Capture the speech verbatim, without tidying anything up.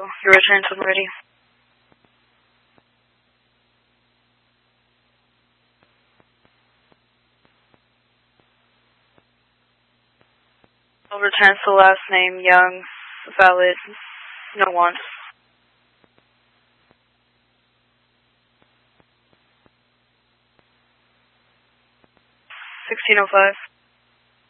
cancel. Your return when ready. I'll return to the last name, Young, valid, no one. sixteen oh five.